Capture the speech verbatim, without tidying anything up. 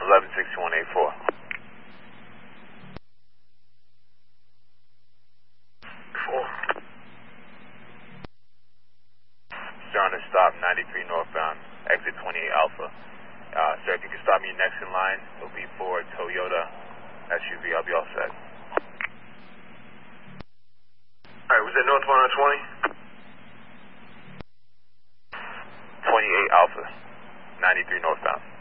eleven six two one eight four. Four. Sir, on the stop, ninety-three northbound, exit twenty-eight Alpha. Uh, sir, if you can stop me next in line, it'll be for Toyota S U V. I'll be all set. Alright, was that northbound on twenty? twenty-eight Alpha, ninety-three northbound.